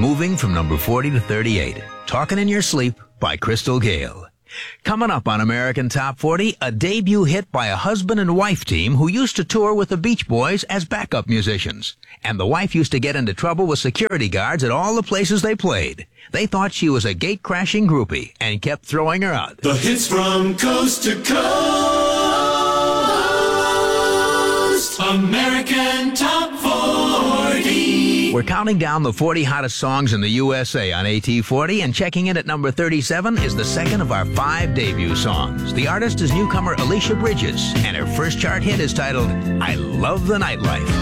moving from number 40 to 38. Talking in Your Sleep by Crystal Gale. Coming up on American Top 40, a debut hit by a husband and wife team who used to tour with the Beach Boys as backup musicians. And the wife used to get into trouble with security guards at all the places they played. They thought she was a gate-crashing groupie and kept throwing her out. The hits from coast to coast. American Top 40. We're counting down the 40 hottest songs in the USA on AT40, and checking in at number 37 is the second of our 5 debut songs. The artist is newcomer Alicia Bridges, and her first chart hit is titled, I Love the Nightlife.